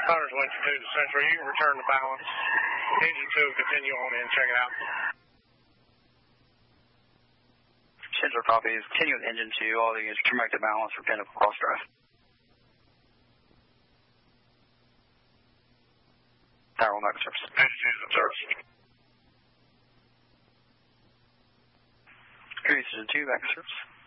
Hunter's Winter 2 to Central. You can return the balance. Engine 2 will continue on in. Check it out. Central copies. Continue with engine 2. All the units turn back to balance for Pinnacle cross drive. Tower 1 back to service. Engine 2 to service. Cruise 2 back to service.